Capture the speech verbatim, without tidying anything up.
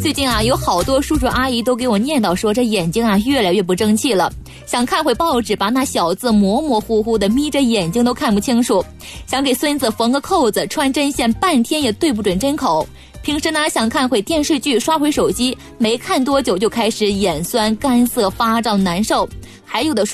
最近啊，有好多叔叔阿姨都给我念叨说，这眼睛啊越来越不争气了，想看会报纸，把那小字模模糊糊的，眯着眼睛都看不清楚，想给孙子缝个扣子，穿针线半天也对不准针口。平时呢，想看会电视剧，刷会手机，没看多久就开始眼酸、干涩、发胀、难受。还有的